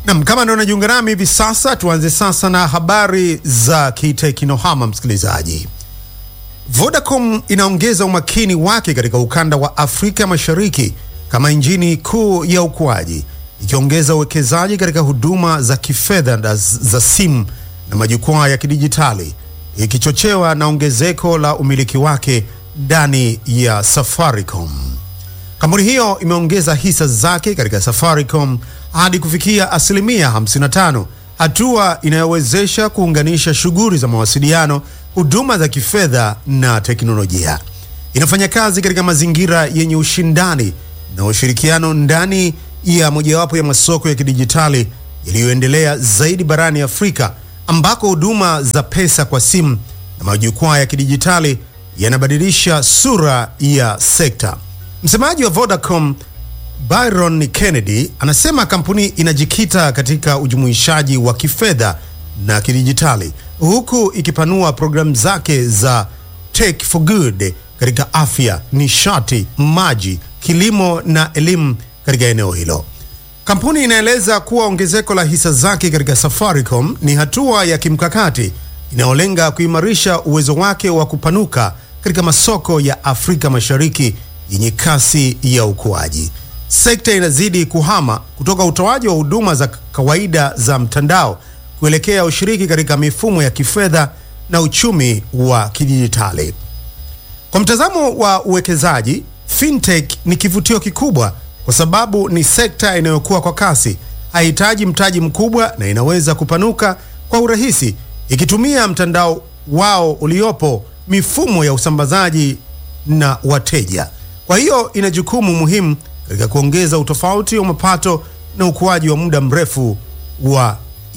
Naam, kama ndio unajiunga nami hivi sasa, tuanze sasa na habari za kiteknohama msikilizaji. Vodacom inaongeza umakini wake katika ukanda wa Afrika Mashariki kama injini kuu ya ukuaji, ikiongeza uwekezaji katika huduma za kifedha za simu na majukwaa ya kidijitali, ikichochewa na ongezeko la umiliki wake ndani ya Safaricom. Kampuni hiyo imeongeza hisa zake katika Safaricom hadi kufikia 55%, hatua inayowezesha kuunganisha shughuli za mawasiliano, huduma za kifedha na teknolojia. Inafanya kazi katika mazingira yenye ushindani na ushirikiano ndani ya mojawapo ya masoko ya kidijitali yaliyoendelea zaidi barani Afrika, ambako huduma za pesa kwa simu na majukwaa ya kidijitali yanabadilisha sura ya sekta. Msemaji wa Vodacom, Byron Kennedy, anasema kampuni inajikita katika ujumuishaji wa kifedha na kidijitali, huku ikipanua programu zake za Tech for Good katika afya, nishati, maji, kilimo na elimu katika eneo hilo. Kampuni inaeleza kuwa ongezeko la hisa zake katika Safaricom ni hatua ya kimkakati inayolenga kuimarisha uwezo wake wa kupanuka katika masoko ya Afrika Mashariki yenye kasi ya ukuaji. Sekta inazidi kuhama kutoka utoaji wa huduma za kawaida za mtandao kuelekea ushiriki katika mifumo ya kifedha na uchumi wa kidijitali. Kwa mtazamo wa uwekezaji, fintech ni kivutio kikubwa kwa sababu ni sekta inayokuwa kwa kasi, haihitaji mtaji mkubwa na inaweza kupanuka kwa urahisi ikitumia mtandao wao uliopo, mifumo ya usambazaji na wateja. Kwa hiyo ina jukumu muhimu katika kuongeza utofauti wa mapato na ukuaji wa muda mrefu wa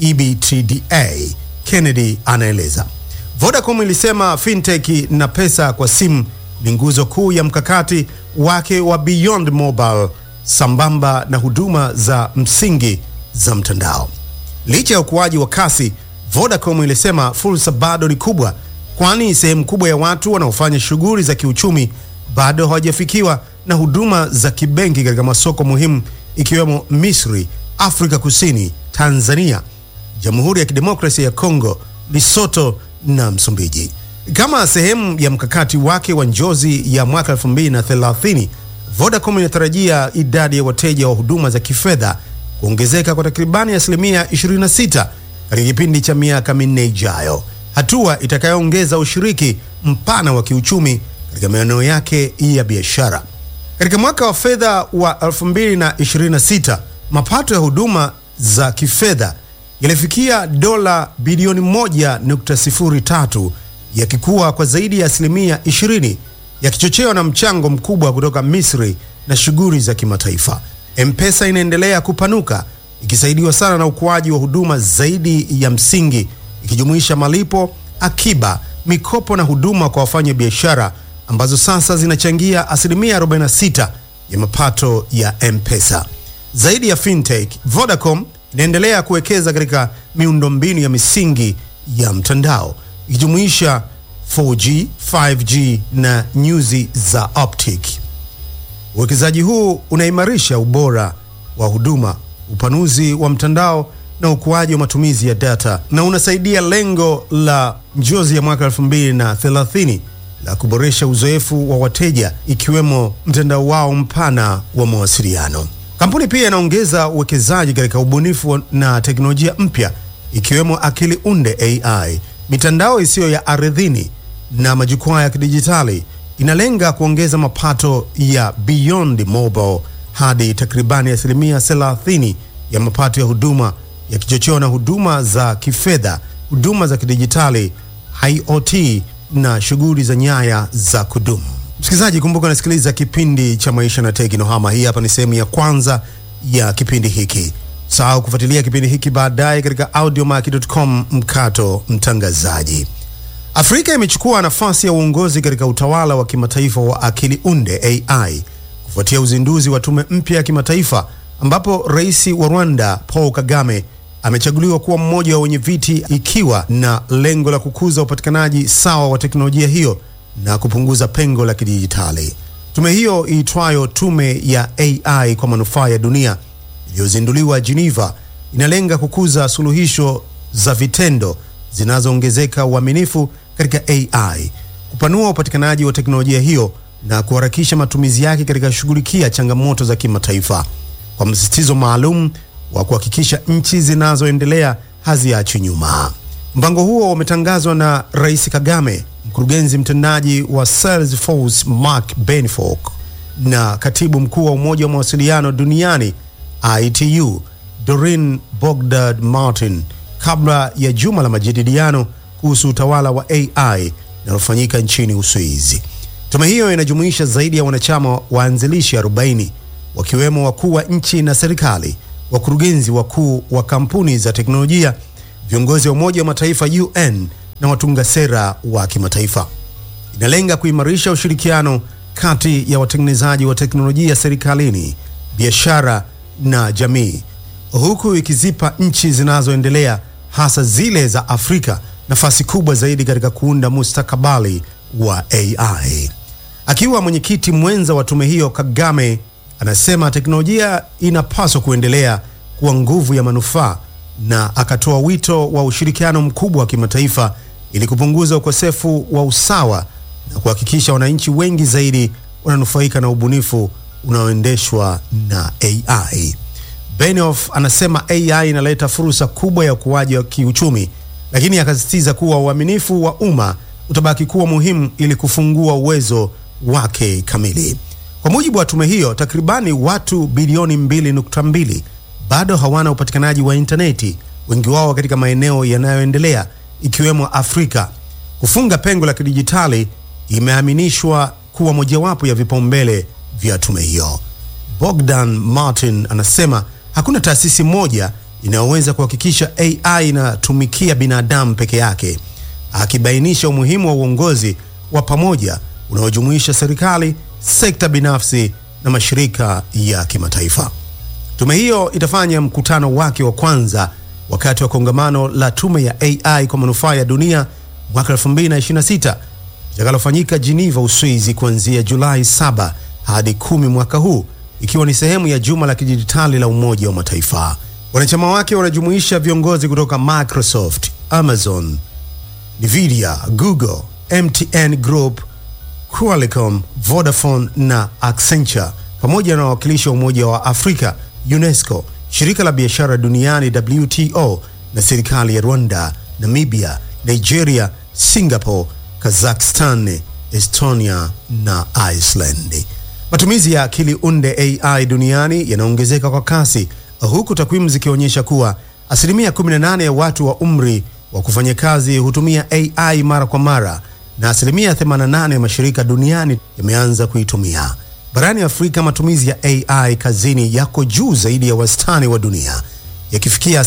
EBITDA, Kennedy anaeleza. Vodacom ilisema fintech na pesa kwa simu ni nguzo kuu ya mkakati wake wa Beyond Mobile, sambamba na huduma za msingi za mtandao. Licha ya ukuaji wa kasi, Vodacom ilisema fursa bado ni kubwa, kwani sehemu kubwa ya watu wanaofanya shughuli za kiuchumi bado hawajafikiwa na huduma za kibenki katika masoko muhimu ikiwemo Misri, Afrika Kusini, Tanzania, Jamhuri ya Kidemokrasia ya Kongo, Lesotho na Msumbiji. Kama sehemu ya mkakati wake wa njozi ya mwaka 2030, Vodacom inatarajia idadi ya wateja wa huduma za kifedha kuongezeka kwa takribani 26% katika kipindi cha miaka 4 ijayo, hatua itakayoongeza ushiriki mpana wa kiuchumi katika maeneo yake ya biashara. Katika mwaka wa fedha wa 2026, mapato ya huduma za kifedha yalifikia dola bilioni 1.03, yakikua kwa zaidi ya 20%, yakichochewa na mchango mkubwa kutoka Misri na shughuli za kimataifa. M-Pesa inaendelea kupanuka, ikisaidiwa sana na ukuaji wa huduma zaidi ya msingi, ikijumuisha malipo, akiba, mikopo na huduma kwa wafanya biashara, ambazo sasa zinachangia 46% ya mapato ya M-Pesa. Zaidi ya fintech, Vodacom inaendelea kuwekeza katika miundombinu ya misingi ya mtandao, ikijumuisha 4G, 5G na nyuzi za optic. Uwekezaji huu unaimarisha ubora wa huduma, upanuzi wa mtandao na ukuaji wa matumizi ya data, na unasaidia lengo la njozi ya mwaka 2030 la kuboresha uzoefu wa wateja, ikiwemo mtandao wao mpana wa mawasiliano. Kampuni pia inaongeza uwekezaji katika ubunifu na teknolojia mpya, ikiwemo akili unde AI, mitandao isiyo ya ardhini na majukwaa ya kidijitali. Inalenga kuongeza mapato ya Beyond Mobile hadi takribani 30% ya mapato ya huduma, yakichochewa na huduma za kifedha, huduma za kidijitali, IoT na shughuli za nyaya za kudumu. Msikilizaji, kumbuka unasikiliza kipindi cha Maisha na Teknohama. Hii hapa ni sehemu ya kwanza ya kipindi hiki. Sahau kufuatilia kipindi hiki baadaye katika audiomack.com/mtangazaji. Afrika imechukua nafasi ya uongozi katika utawala wa kimataifa wa akili unde AI kufuatia uzinduzi wa tume mpya ya kimataifa, ambapo Rais wa Rwanda Paul Kagame amechaguliwa kuwa mmoja wa wenye viti, ikiwa na lengo la kukuza upatikanaji sawa wa teknolojia hiyo na kupunguza pengo la kidijitali. Tume hiyo iitwayo Tume ya AI kwa Manufaa ya Dunia iliyozinduliwa Geneva inalenga kukuza suluhisho za vitendo zinazoongezeka uaminifu katika AI, kupanua upatikanaji wa teknolojia hiyo na kuharakisha matumizi yake katika kushughulikia changamoto za kimataifa, kwa msisitizo maalum wa kuhakikisha nchi zinazoendelea haziachwi nyuma. Mpango huo umetangazwa na Rais Kagame, mkurugenzi mtendaji wa Salesforce Mark Benioff na katibu mkuu wa Umoja wa Mawasiliano Duniani ITU Doreen Bogdard-Martin kabla ya juma la majadiliano kuhusu utawala wa AI linalofanyika nchini Uswizi. Tume hiyo inajumuisha zaidi ya wanachama waanzilishi 40 wakiwemo wakuu wa nchi na serikali, wakurugenzi wakuu wa kampuni za teknolojia, viongozi wa Umoja wa Mataifa UN na watunga sera wa kimataifa. Inalenga kuimarisha ushirikiano kati ya watengenezaji wa teknolojia serikalini, biashara na jamii, huku ikizipa nchi zinazoendelea hasa zile za Afrika nafasi kubwa zaidi katika kuunda mustakabali wa AI. Akiwa mwenyekiti mwenza wa tume hiyo, Kagame anasema teknolojia inapaswa kuendelea kuwa nguvu ya manufaa, na akatoa wito wa ushirikiano mkubwa wa kimataifa ili kupunguza ukosefu wa usawa na kuhakikisha wananchi wengi zaidi wananufaika na ubunifu unaoendeshwa na AI. Benioff anasema AI inaleta fursa kubwa ya ukuaji wa kiuchumi, lakini akasisitiza kuwa uaminifu wa umma utabaki kuwa muhimu ili kufungua uwezo wake kamili. Kwa mujibu wa tume hiyo, takribani watu bilioni 2.2 bado hawana upatikanaji wa interneti, wengi wao katika maeneo yanayoendelea ikiwemo Afrika. Kufunga pengo la kidijitali imeaminishwa kuwa mojawapo ya vipaumbele vya tume hiyo. Bogdard-Martin anasema hakuna taasisi moja inayoweza kuhakikisha AI inatumikia binadamu peke yake, akibainisha umuhimu wa uongozi wa pamoja unaojumuisha serikali, sekta binafsi na mashirika ya kimataifa. Tume hiyo itafanya mkutano wake wa kwanza wakati wa kongamano la tume ya AI kwa manufaa ya dunia mwaka 2026 litakalofanyika Geneva, Uswizi kuanzia Julai 7 hadi 10 mwaka huu, ikiwa ni sehemu ya juma la kidijitali la Umoja wa Mataifa. Wanachama wake wanajumuisha viongozi kutoka Microsoft, Amazon, Nvidia, Google, MTN Group, Qualcomm, Vodafone na Accenture, pamoja na wawakilishi wa Umoja wa Afrika, UNESCO, Shirika la Biashara Duniani WTO na serikali ya Rwanda, Namibia, Nigeria, Singapore, Kazakhstan, Estonia na Iceland. Matumizi ya akili unde AI duniani yanaongezeka kwa kasi, huku takwimu zikionyesha kuwa 18% ya watu wa umri wa kufanya kazi hutumia AI mara kwa mara, na 88% ya mashirika duniani yameanza kuitumia. Barani Afrika, matumizi ya AI kazini yako juu zaidi ya wastani wa dunia, yakifikia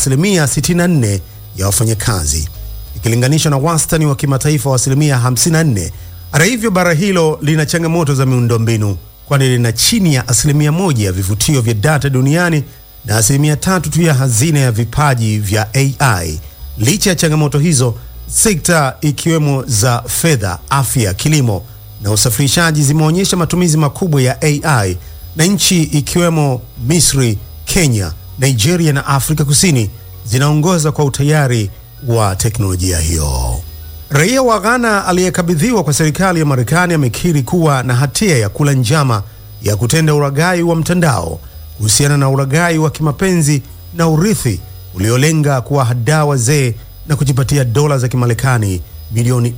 64% ya wafanyakazi, ikilinganishwa na wastani wa kimataifa wa 54%. Hata hivyo, bara hilo lina changamoto za miundombinu, kwani lina chini ya 1% ya vivutio vya data duniani na 3% tu ya hazina ya vipaji vya AI. Licha ya changamoto hizo, sekta ikiwemo za fedha, afya, kilimo na usafirishaji zimeonyesha matumizi makubwa ya AI, na nchi ikiwemo Misri, Kenya, Nigeria na Afrika Kusini zinaongoza kwa utayari wa teknolojia hiyo. Raia wa Ghana aliyekabidhiwa kwa serikali ya Marekani amekiri kuwa na hatia ya kula njama ya kutenda ulaghai wa mtandao kuhusiana na ulaghai wa kimapenzi na urithi uliolenga kuwahadaa wazee na kujipatia dola za Kimarekani milioni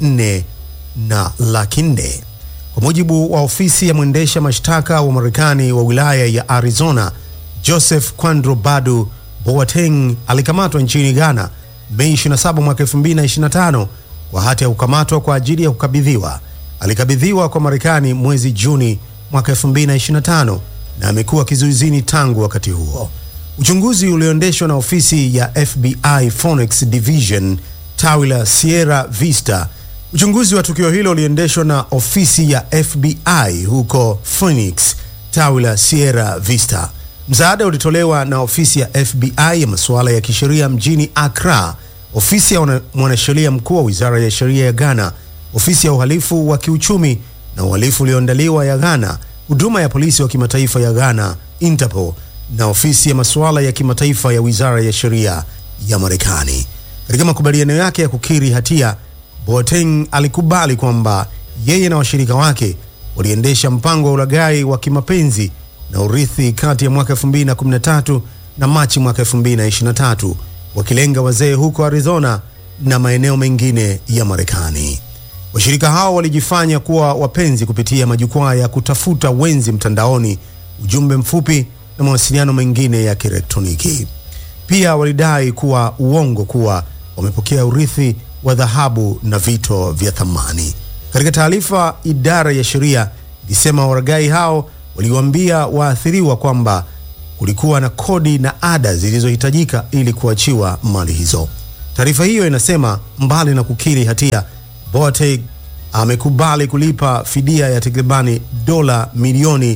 4.4. Kwa mujibu wa ofisi ya mwendesha mashtaka wa Marekani wa wilaya ya Arizona, Joseph Kwandro Badu Boateng alikamatwa nchini Ghana Mei 27 mwaka 2025 kwa hati ya kukamatwa kwa ajili ya kukabidhiwa. Alikabidhiwa kwa Marekani mwezi Juni mwaka 2025 na amekuwa kizuizini tangu wakati huo. Uchunguzi ulioendeshwa na ofisi ya FBI Phoenix Division tawi la Sierra Vista. Uchunguzi wa tukio hilo uliendeshwa na ofisi ya FBI huko Phoenix tawi la Sierra Vista. Msaada ulitolewa na ofisi ya FBI ya masuala ya kisheria mjini Accra, ofisi ya mwanasheria mkuu wa Wizara ya Sheria ya Ghana, ofisi ya uhalifu wa kiuchumi na uhalifu ulioandaliwa ya Ghana, huduma ya polisi wa kimataifa ya Ghana Interpol, na ofisi ya masuala ya kimataifa ya Wizara ya Sheria ya Marekani. Katika makubaliano yake ya kukiri hatia, Boateng alikubali kwamba yeye na washirika wake waliendesha mpango wa ulaghai wa kimapenzi na urithi kati ya mwaka 2013 na Machi mwaka 2023, wakilenga wazee huko Arizona na maeneo mengine ya Marekani. Washirika hao walijifanya kuwa wapenzi kupitia majukwaa ya kutafuta wenzi mtandaoni, ujumbe mfupi na mawasiliano mengine ya kielektroniki. Pia walidai kuwa uongo kuwa wamepokea urithi wa dhahabu na vito vya thamani. Katika taarifa, idara ya sheria ilisema walaghai hao waliwaambia waathiriwa kwamba kulikuwa na kodi na ada zilizohitajika ili kuachiwa mali hizo. Taarifa hiyo inasema mbali na kukiri hatia, Boateng amekubali kulipa fidia ya takribani dola milioni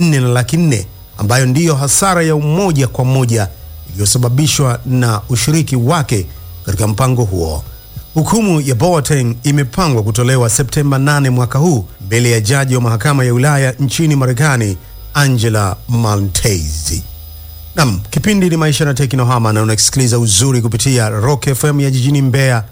4.4 ambayo ndiyo hasara ya moja kwa moja iliyosababishwa na ushiriki wake katika mpango huo. Hukumu ya Boateng imepangwa kutolewa Septemba 8 mwaka huu mbele ya jaji wa mahakama ya Ulaya nchini Marekani, Angela Maltese. Naam, kipindi ni Maisha na Teknohama na unasikiliza uzuri kupitia Rock FM ya jijini Mbeya,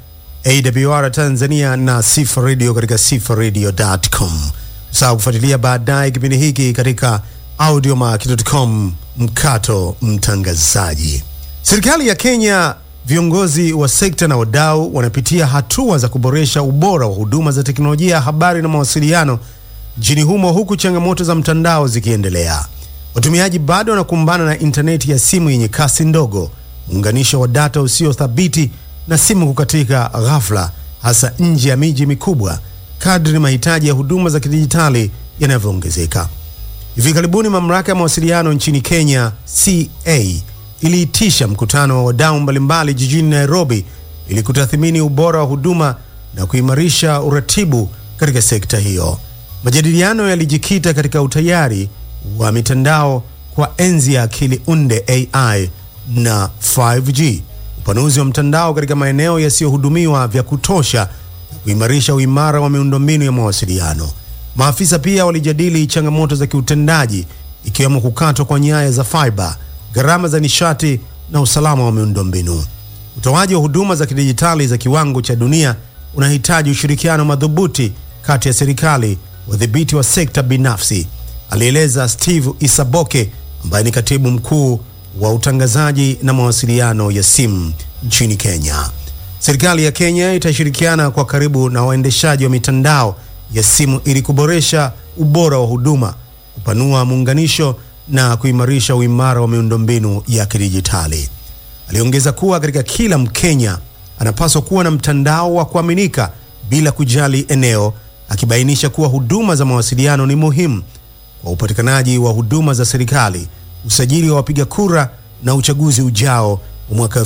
AWR Tanzania na Sifa Radio katika sifaradio.com. Usahau kufuatilia baadaye kipindi hiki katika audiomack.com mkato mtangazaji. Serikali ya Kenya, viongozi wa sekta na wadau wanapitia hatua za kuboresha ubora wa huduma za teknolojia ya habari na mawasiliano nchini humo, huku changamoto za mtandao zikiendelea. Watumiaji bado wanakumbana na interneti ya simu yenye kasi ndogo, muunganisho wa data usio thabiti na simu kukatika ghafla, hasa nje ya miji mikubwa kadri mahitaji ya huduma za kidijitali yanavyoongezeka. Hivi karibuni mamlaka ya mawasiliano nchini Kenya, CA, iliitisha mkutano wa wadau mbalimbali jijini Nairobi ili kutathmini ubora wa huduma na kuimarisha uratibu katika sekta hiyo. Majadiliano yalijikita katika utayari wa mitandao kwa enzi ya akili unde AI na 5G, upanuzi wa mtandao katika maeneo yasiyohudumiwa vya kutosha na kuimarisha uimara wa miundombinu ya mawasiliano. Maafisa pia walijadili changamoto za kiutendaji ikiwemo kukatwa kwa nyaya za fiber, gharama za nishati na usalama wa miundombinu. Utoaji wa huduma za kidijitali za kiwango cha dunia unahitaji ushirikiano madhubuti kati ya serikali, wadhibiti wa sekta binafsi, alieleza Steve Isaboke ambaye ni katibu mkuu wa utangazaji na mawasiliano ya simu nchini Kenya. Serikali ya Kenya itashirikiana kwa karibu na waendeshaji wa mitandao ya simu ili kuboresha ubora wa huduma, kupanua muunganisho na kuimarisha uimara wa miundombinu ya kidijitali. Aliongeza kuwa katika kila Mkenya anapaswa kuwa na mtandao wa kuaminika bila kujali eneo, akibainisha kuwa huduma za mawasiliano ni muhimu kwa upatikanaji wa huduma za serikali, usajili wa wapiga kura na uchaguzi ujao wa mwaka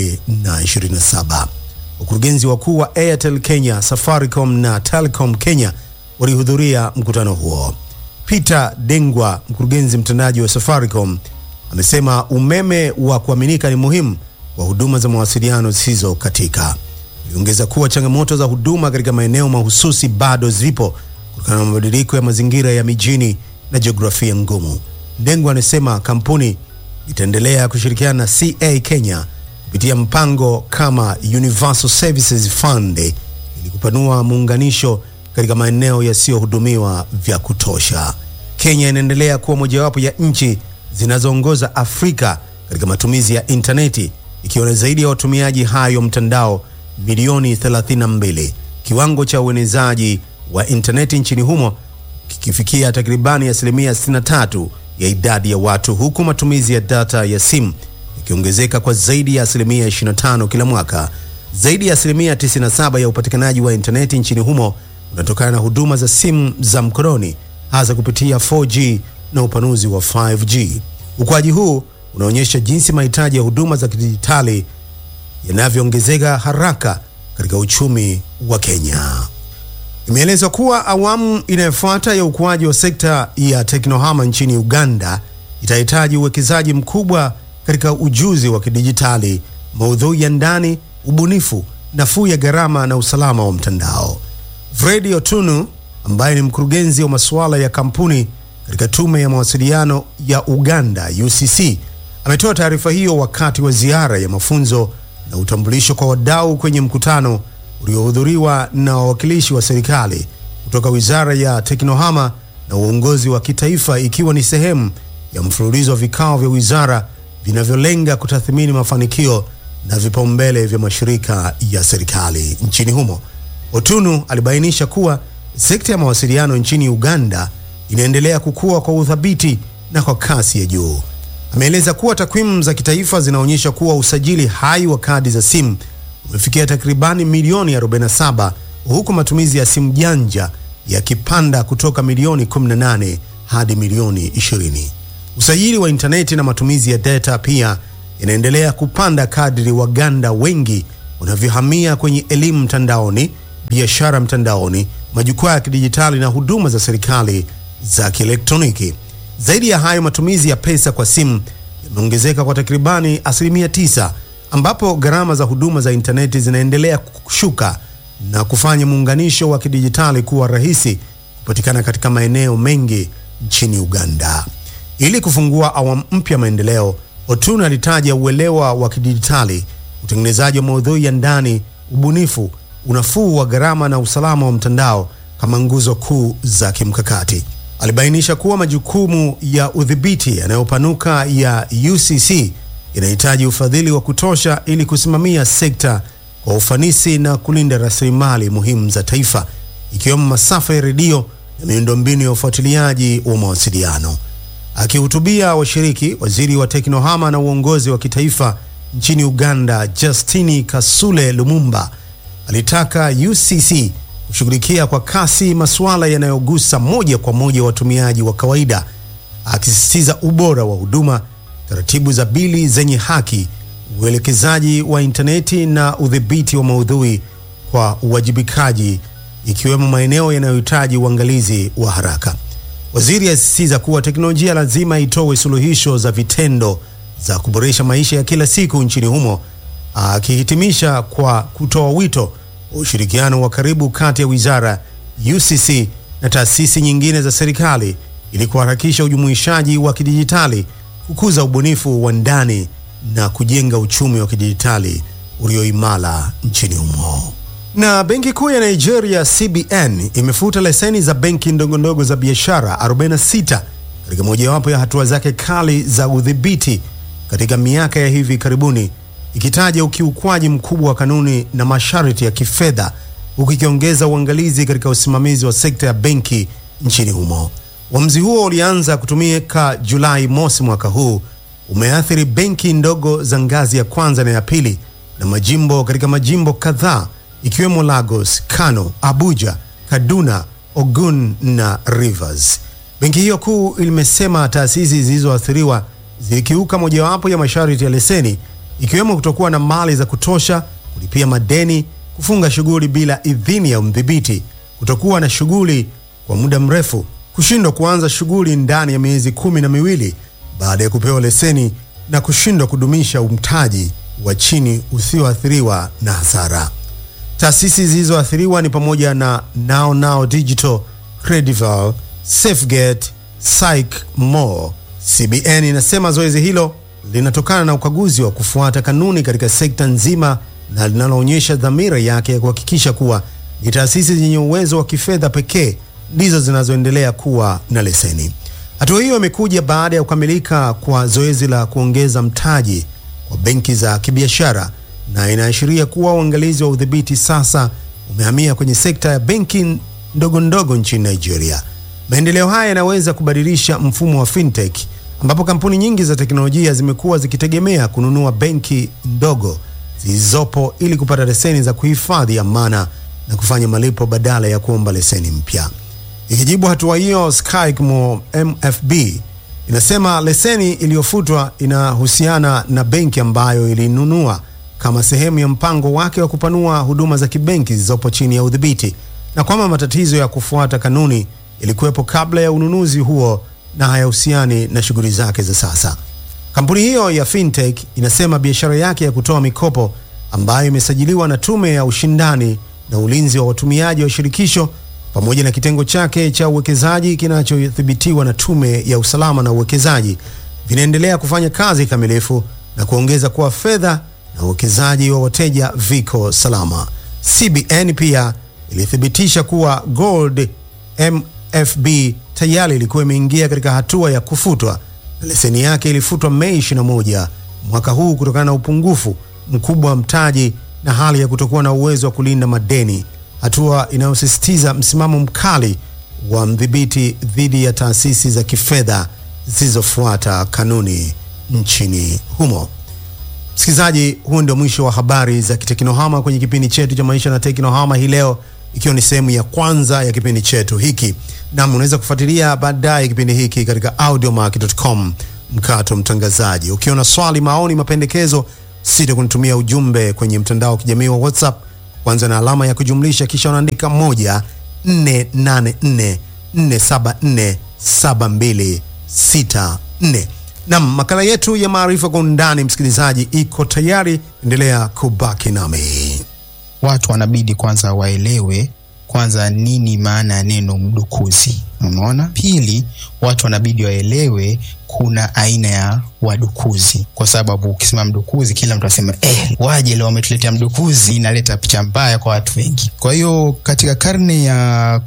2027. Wakurugenzi wakuu wa Airtel Kenya, Safaricom na Telecom Kenya walihudhuria mkutano huo. Peter Dengwa, mkurugenzi mtendaji wa Safaricom, amesema umeme wa kuaminika ni muhimu kwa huduma za mawasiliano zisizo katika. Aliongeza kuwa changamoto za huduma katika maeneo mahususi bado zipo kutokana na mabadiliko ya mazingira ya mijini na jiografia ngumu. Dengwa anasema kampuni itaendelea kushirikiana na CA Kenya kupitia mpango kama Universal Services Fund ili kupanua muunganisho katika maeneo yasiyohudumiwa vya kutosha. Kenya inaendelea kuwa mojawapo ya nchi zinazoongoza Afrika katika matumizi ya interneti, ikiwa na zaidi ya watumiaji hayo mtandao milioni 32. Kiwango cha uenezaji wa interneti nchini humo kikifikia takribani 63% ya idadi ya watu, huku matumizi ya data ya simu ikiongezeka kwa zaidi ya 25% kila mwaka. Zaidi ya 97% ya upatikanaji wa interneti nchini humo unatokana na huduma za simu za mkononi, hasa kupitia 4G na upanuzi wa 5G. Ukuaji huu unaonyesha jinsi mahitaji ya huduma za kidijitali yanavyoongezeka haraka katika uchumi wa Kenya. Imeelezwa kuwa awamu inayofuata ya ukuaji wa sekta ya teknohama nchini Uganda itahitaji uwekezaji mkubwa katika ujuzi wa kidijitali, maudhui ya ndani, ubunifu, nafuu ya gharama na usalama wa mtandao. Fred Otunu, ambaye ni mkurugenzi wa masuala ya kampuni katika tume ya mawasiliano ya Uganda UCC ametoa taarifa hiyo wakati wa ziara ya mafunzo na utambulisho kwa wadau kwenye mkutano uliohudhuriwa na wawakilishi wa serikali kutoka Wizara ya Teknohama na uongozi wa kitaifa, ikiwa ni sehemu ya mfululizo wa vikao vya wizara vinavyolenga kutathmini mafanikio na vipaumbele vya mashirika ya serikali nchini humo. Otunu alibainisha kuwa sekta ya mawasiliano nchini Uganda inaendelea kukua kwa uthabiti na kwa kasi ya juu. Ameeleza kuwa takwimu za kitaifa zinaonyesha kuwa usajili hai wa kadi za simu umefikia takribani milioni 47, huku matumizi ya simu janja yakipanda kutoka milioni 18 hadi milioni 20. Usajili wa interneti na matumizi ya data pia inaendelea kupanda kadri Waganda wengi wanavyohamia kwenye elimu mtandaoni, biashara mtandaoni, majukwaa ya kidijitali na huduma za serikali za kielektroniki. Zaidi ya hayo, matumizi ya pesa kwa simu yameongezeka kwa takribani 9%, ambapo gharama za huduma za interneti zinaendelea kushuka na kufanya muunganisho wa kidijitali kuwa rahisi kupatikana katika maeneo mengi nchini Uganda. Ili kufungua awamu mpya maendeleo, Otunu alitaja uelewa wa kidijitali, utengenezaji wa maudhui ya ndani, ubunifu, unafuu wa gharama na usalama wa mtandao kama nguzo kuu za kimkakati. Alibainisha kuwa majukumu ya udhibiti yanayopanuka ya UCC inahitaji ufadhili wa kutosha ili kusimamia sekta kwa ufanisi na kulinda rasilimali muhimu za taifa, ikiwemo masafa ya redio na miundombinu ya ufuatiliaji wa mawasiliano. Akihutubia washiriki, waziri wa Teknohama na uongozi wa kitaifa nchini Uganda, Justini Kasule Lumumba, alitaka UCC kushughulikia kwa kasi masuala yanayogusa moja kwa moja watumiaji wa kawaida, akisisitiza ubora wa huduma, taratibu za bili zenye haki, uelekezaji wa interneti na udhibiti wa maudhui kwa uwajibikaji, ikiwemo maeneo yanayohitaji uangalizi wa haraka. Waziri alisisitiza kuwa teknolojia lazima itoe suluhisho za vitendo za kuboresha maisha ya kila siku nchini humo, akihitimisha kwa kutoa wito wa ushirikiano wa karibu kati ya wizara, UCC na taasisi nyingine za serikali ili kuharakisha ujumuishaji wa kidijitali, kukuza ubunifu wa ndani na kujenga uchumi wa kidijitali ulioimara nchini humo. Na Benki Kuu ya Nigeria CBN imefuta leseni za benki ndogondogo za biashara 46 katika mojawapo ya hatua zake kali za udhibiti katika miaka ya hivi karibuni, ikitaja ukiukwaji mkubwa wa kanuni na masharti ya kifedha, huku ikiongeza uangalizi katika usimamizi wa sekta ya benki nchini humo. Uamuzi huo ulianza kutumika Julai mosi mwaka huu, umeathiri benki ndogo za ngazi ya kwanza na ya pili na majimbo katika majimbo kadhaa ikiwemo Lagos, Kano, Abuja, Kaduna, Ogun na Rivers. Benki hiyo kuu ilimesema taasisi zilizoathiriwa zilikiuka mojawapo ya masharti ya leseni, ikiwemo kutokuwa na mali za kutosha, kulipia madeni, kufunga shughuli bila idhini ya mdhibiti, kutokuwa na shughuli kwa muda mrefu, kushindwa kuanza shughuli ndani ya miezi 12 baada ya kupewa leseni, na kushindwa kudumisha mtaji wa chini usioathiriwa na hasara. Taasisi zilizoathiriwa ni pamoja na Now Digital, Credival, Safegate, Sycamore. CBN inasema zoezi hilo linatokana na ukaguzi wa kufuata kanuni katika sekta nzima na linaloonyesha dhamira yake ya kuhakikisha kuwa ni taasisi zenye uwezo wa kifedha pekee ndizo zinazoendelea kuwa na leseni. Hatua hiyo imekuja baada ya kukamilika kwa zoezi la kuongeza mtaji kwa benki za kibiashara, na inaashiria kuwa uangalizi wa udhibiti sasa umehamia kwenye sekta ya benki ndogo ndogo nchini Nigeria. Maendeleo haya yanaweza kubadilisha mfumo wa fintech, ambapo kampuni nyingi za teknolojia zimekuwa zikitegemea kununua benki ndogo zilizopo ili kupata leseni za kuhifadhi amana na kufanya malipo badala ya kuomba leseni mpya. Ikijibu hatua hiyo, Sycamore MFB inasema leseni iliyofutwa inahusiana na benki ambayo ilinunua kama sehemu ya mpango wake wa kupanua huduma za kibenki zilizopo chini ya udhibiti, na kwamba matatizo ya kufuata kanuni ilikuwepo kabla ya ununuzi huo na hayahusiani na shughuli zake za sasa. Kampuni hiyo ya fintech inasema biashara yake ya kutoa mikopo, ambayo imesajiliwa na Tume ya Ushindani na Ulinzi wa Watumiaji wa Shirikisho, pamoja na kitengo chake cha uwekezaji kinachodhibitiwa na Tume ya Usalama na Uwekezaji vinaendelea kufanya kazi kamilifu na kuongeza kuwa fedha na uwekezaji wa wateja viko salama. CBN pia ilithibitisha kuwa Gold MFB tayari ilikuwa imeingia katika hatua ya kufutwa. Leseni yake ilifutwa Mei 21 mwaka huu kutokana na upungufu mkubwa wa mtaji na hali ya kutokuwa na uwezo wa kulinda madeni, hatua inayosisitiza msimamo mkali wa mdhibiti dhidi ya taasisi za kifedha zisizofuata kanuni nchini humo. Msikilizaji, huu ndio mwisho wa habari za kiteknohama kwenye kipindi chetu cha Maisha na Teknohama hii leo, ikiwa ni sehemu ya kwanza ya kipindi chetu hiki. Na unaweza kufuatilia baadaye kipindi hiki katika audiomack.com/mtangazaji. Ukiona swali, maoni, mapendekezo, sita kunitumia ujumbe kwenye mtandao wa kijamii wa WhatsApp, kwanza na alama ya kujumlisha kisha unaandika 14844747264. Na makala yetu ya maarifa kwa undani, msikilizaji, iko tayari. Endelea kubaki nami. Watu wanabidi kwanza waelewe kwanza nini maana ya neno mdukuzi. Umeona? Pili, watu wanabidi waelewe kuna aina ya wadukuzi, kwa sababu ukisema mdukuzi kila mtu anasema waje leo wametuletea mdukuzi, inaleta picha mbaya kwa watu wengi. Kwa hiyo katika karne ya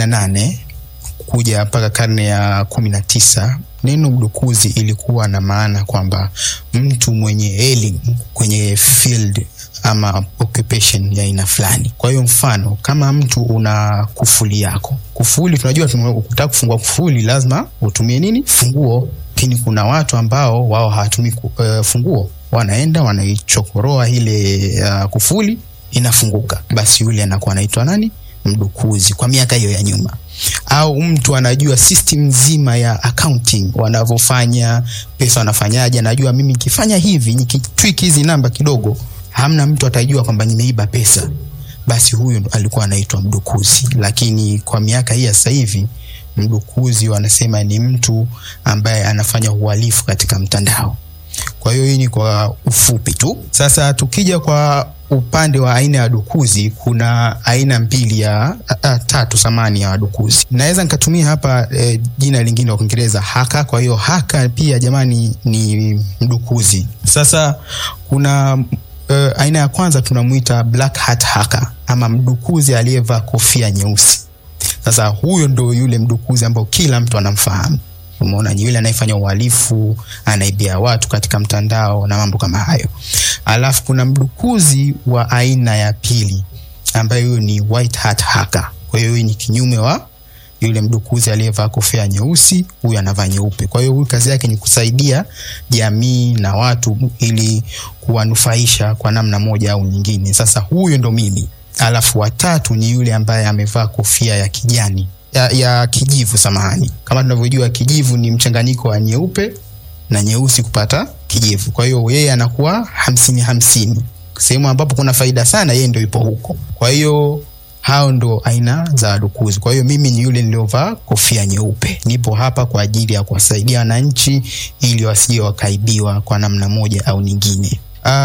18 kuja mpaka karne ya 19, neno mdukuzi ilikuwa na maana kwamba mtu mwenye elimu kwenye field ama occupation ya aina fulani. Kwa hiyo mfano, kama mtu una kufuli yako. Kufuli tunajua ukitaka kufungua kufuli lazima utumie nini? Funguo. Lakini kuna watu ambao wao hawatumii funguo. Wanaenda wanaichokoroa ile kufuli, inafunguka. Basi yule anakuwa anaitwa nani? Mdukuzi kwa miaka hiyo ya nyuma. Au mtu anajua system nzima ya accounting, wanavyofanya pesa, wanafanyaje, anajua mimi nikifanya hivi, nikitweak hizi namba kidogo, hamna mtu atajua kwamba nimeiba pesa. Basi huyo alikuwa anaitwa mdukuzi. Lakini kwa miaka hii sasa hivi mdukuzi wanasema ni mtu ambaye anafanya uhalifu katika mtandao. Kwa hiyo hii ni kwa ufupi tu. Sasa tukija kwa upande wa aina ya wadukuzi, kuna aina mbili ya tatu samani ya wadukuzi. Naweza nikatumia hapa jina lingine la Kiingereza hacker. Kwa hiyo hacker pia jamani ni mdukuzi. Sasa kuna aina ya kwanza tunamuita black hat hacker, ama mdukuzi aliyevaa kofia nyeusi. Sasa huyo ndo yule mdukuzi ambao kila mtu anamfahamu. Umeona, ni yule anayefanya uhalifu, anaibia watu katika mtandao na mambo kama hayo. Alafu kuna mdukuzi wa aina ya pili ambayo ni white hat hacker. Kwa hiyo ni kinyume wa yule mdukuzi aliyevaa kofia nyeusi, huyu anavaa nyeupe. Kwa hiyo huyu kazi yake ni kusaidia jamii na watu ili kuwanufaisha kwa namna moja au nyingine. Sasa huyo ndo mimi. Alafu watatu ni yule ambaye amevaa kofia ya kijani ya kijivu, samahani. Kama tunavyojua kijivu ni mchanganyiko wa nyeupe na nyeusi kupata kijivu. Kwa hiyo yeye anakuwa 50-50. Sehemu ambapo kuna faida sana yeye ndio yupo huko. Kwa hiyo hao ndo aina za wadukuzi. Kwa hiyo mimi ni yule niliovaa kofia nyeupe. Nipo hapa kwa ajili ya kuwasaidia wananchi ili wasije wakaibiwa kwa namna moja au nyingine.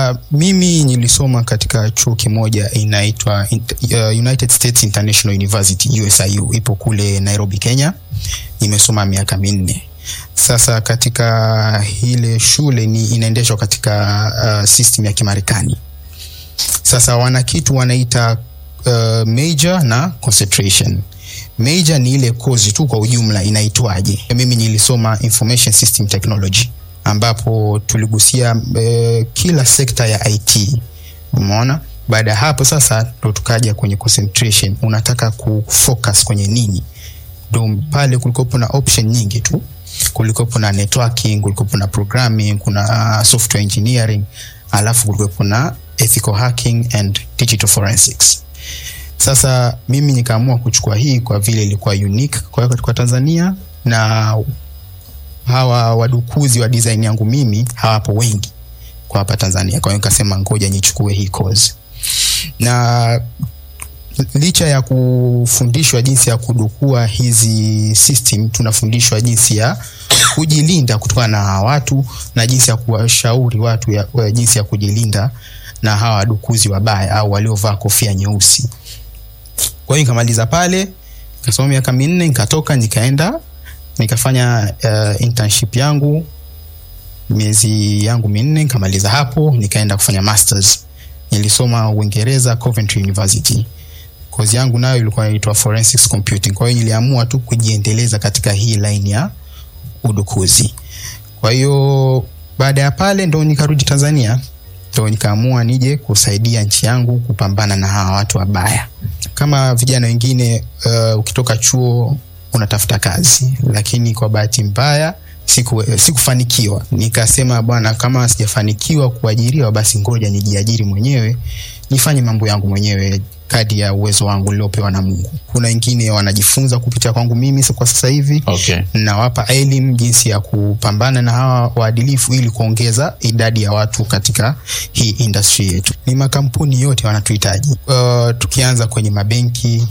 Mimi nilisoma katika chuo kimoja inaitwa United States International University, USIU, ipo kule Nairobi, Kenya. Nimesoma miaka 4. Sasa katika ile shule inaendeshwa katika system ya Kimarekani. Sasa wana kitu wanaita major na concentration. Major ni ile kozi tu kwa ujumla inaitwaje. Mimi nilisoma information system technology, ambapo tuligusia kila sekta ya IT. Umeona? Baada ya hapo sasa ndo tukaja kwenye concentration. Unataka kufocus kwenye nini? Ndio pale kulikopo na option nyingi tu. Kulikopo na networking, kulikopo na programming, kuna software engineering, alafu kulikopo na ethical hacking and digital forensics. Sasa mimi nikaamua kuchukua hii kwa vile ilikuwa unique kwa Tanzania, na hawa wadukuzi wa design yangu mimi hawapo wengi kwa hapa Tanzania. Kwa hiyo nikasema ngoja nichukue hii course. Na licha ya kufundishwa jinsi ya kudukua hizi system, tunafundishwa jinsi ya kujilinda kutokana na watu na jinsi ya kuwashauri watu jinsi ya kujilinda na hawa wadukuzi wabaya au waliovaa kofia nyeusi. Kwa hiyo nikamaliza pale, Nikasoma miaka 4, nikatoka nikaenda nikafanya internship yangu miezi yangu 4, nikamaliza hapo, nikaenda kufanya masters. Nilisoma Uingereza, Coventry University. Kozi yangu nayo ilikuwa inaitwa Forensics Computing. Kwa hiyo niliamua tu kujiendeleza katika hii line ya udukuzi. Kwa hiyo baada ya pale ndo nikarudi Tanzania. Ndo nikaamua nije kusaidia nchi yangu kupambana na hawa watu wabaya. Kama vijana wengine ukitoka chuo unatafuta kazi, lakini kwa bahati mbaya sikufanikiwa. Nikasema bwana, kama sijafanikiwa kuajiriwa basi ngoja nijiajiri mwenyewe, nifanye mambo yangu mwenyewe kadri ya uwezo wangu niliopewa na Mungu. Kuna wengine wanajifunza kupitia kwangu mimi kwa sasa hivi. Okay. Nawapa elimu jinsi ya kupambana na hawa waadilifu ili kuongeza idadi ya watu katika hii industry yetu. Ni makampuni yote wanatuhitaji. Tukianza kwenye mabenki,